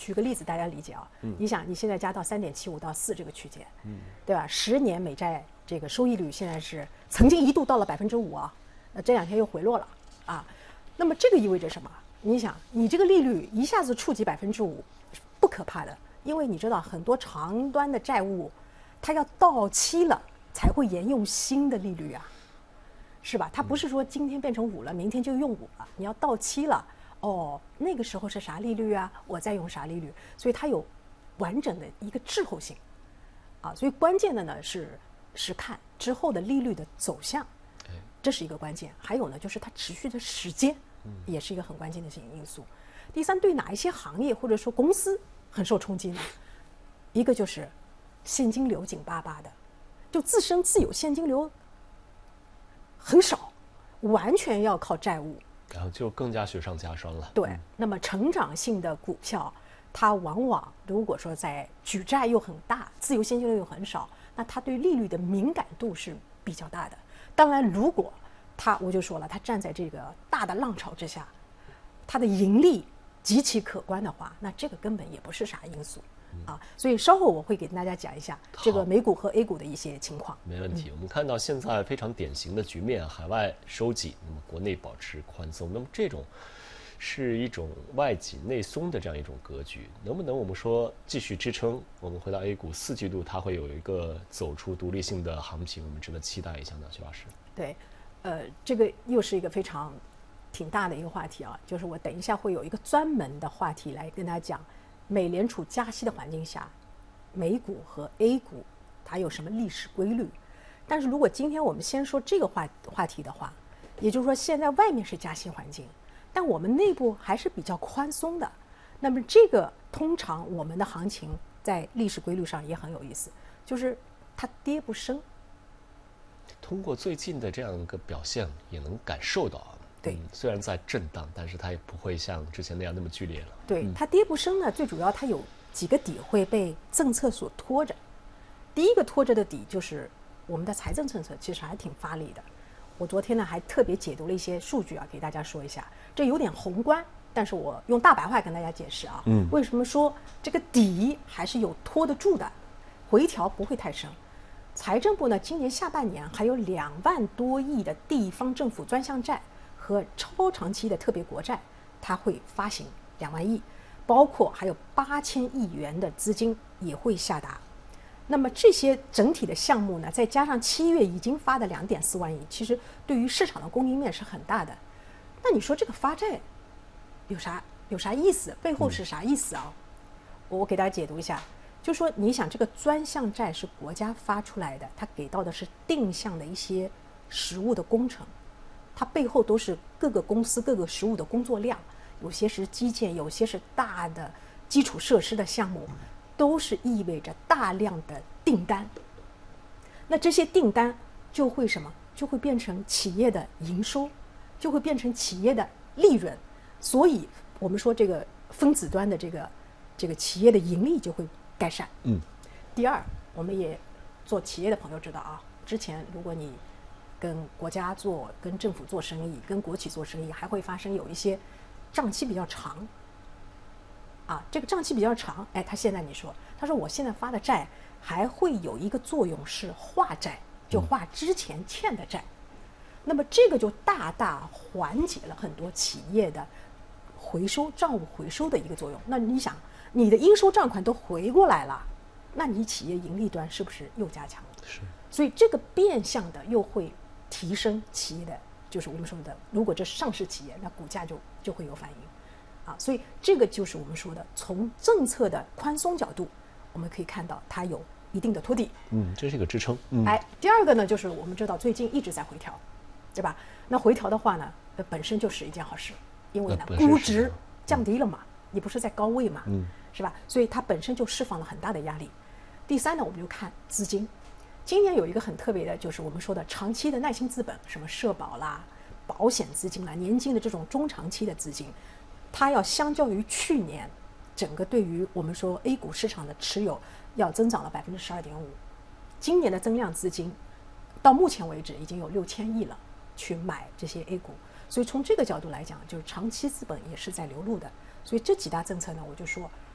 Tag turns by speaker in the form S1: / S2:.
S1: 举个例子大家理解啊，你想你现在加到3.75到4这个区间，对吧？10年美债这个收益率现在是曾经一度到了5%啊，这2天又回落了啊。那么这个意味着什么？你想，你这个利率一下子触及5%，不可怕的，因为你知道很多长端的债务，它要到期了才会沿用新的利率啊，是吧？它不是说今天变成5了，明天就用5了，你要到期了，哦，那个时候是啥利率啊？我再用啥利率？所以它有完整的一个滞后性，啊，所以关键的呢是看之后的利率的走向，这是一个关键。还有呢，就是它持续的时间，也是一个很关键的因素。第三，对哪一些行业或者说公司很受冲击呢？一个就是现金流紧巴巴的，就自身自有现金流很少，完全要靠债务，
S2: 然后就更加雪上加霜了。
S1: 对，那么成长性的股票，它往往如果说在举债又很大，自由现金流又很少，那它对利率的敏感度是比较大的。当然，如果我就说了，它站在这个大的浪潮之下，它的盈利极其可观的话，那这个根本也不是啥因素啊。所以稍后我会给大家讲一下这个美股和 A 股的一些情况。
S2: 没问题。我们看到现在非常典型的局面，海外收紧，那么国内保持宽松，那么这种是一种外紧内松的这样一种格局，能不能我们说继续支撑？我们回到 A 股4季度，它会有一个走出独立性的行情，我们值得期待一下呢，徐老师。
S1: 对，这个又是一个挺大的一个话题啊，就是我等一下会有一个专门的话题来跟大家讲，美联储加息的环境下，美股和 A 股它有什么历史规律。但是如果今天我们先说这个话题的话，也就是说现在外面是加息环境，但我们内部还是比较宽松的，那么这个通常我们的行情在历史规律上也很有意思，就是它跌不升。
S2: 通过最近的这样一个表现也能感受到，
S1: 对，
S2: 虽然在震荡，但是它也不会像之前那样那么剧烈了。
S1: 对，它跌不升呢，最主要它有几个底会被政策所拖着。第一个拖着的底就是我们的财政政策其实还挺发力的。我昨天呢还特别解读了一些数据啊，给大家说一下，这有点宏观，但是我用大白话跟大家解释啊，为什么说这个底还是有拖得住的，回调不会太深。财政部呢，今年下半年还有2万多亿的地方政府专项债和超长期的特别国债，它会发行2万亿，包括还有8000亿元的资金也会下达。那么这些整体的项目呢，再加上7月已经发的2.4万亿，其实对于市场的供应面是很大的。那你说这个发债有啥意思？背后是啥意思啊？我给大家解读一下。就说你想这个专项债是国家发出来的，它给到的是定向的一些实物的工程，它背后都是各个公司各个实物的工作量，有些是基建，有些是大的基础设施的项目，都是意味着大量的订单。那这些订单就会什么？就会变成企业的营收，就会变成企业的利润，所以我们说这个分子端的这个企业的盈利就会改善。第二，我们也做企业的朋友知道啊，之前如果你跟国家跟政府做生意，跟国企做生意，还会发生有一些账期比较长啊。这个账期比较长，他现在他说我现在发的债还会有一个作用是化债，就化之前欠的债。那么这个就大大缓解了很多企业的账务回收的一个作用。那你想，你的应收账款都回过来了，那你企业盈利端是不是又加强了？
S2: 是。
S1: 所以这个变相的又会提升企业的，就是我们说的，如果这是上市企业，那股价就会有反应啊。所以这个就是我们说的，从政策的宽松角度，我们可以看到它有一定的托底。
S2: 这是一个支撑。
S1: 第二个呢，就是我们知道最近一直在回调，对吧？那回调的话呢，本身就是一件好事，因为呢估值降低了嘛，你不是在高位嘛，是吧？所以它本身就释放了很大的压力。第三呢，我们就看资金。今年有一个很特别的，就是我们说的长期的耐心资本，什么社保啦、保险资金啦、年金的这种中长期的资金，它要相较于去年，整个对于我们说 A 股市场的持有要增长了12.5%。今年的增量资金到目前为止已经有6000亿了，去买这些 A 股。所以从这个角度来讲，就是长期资本也是在流入的。所以这几大政策呢，我就说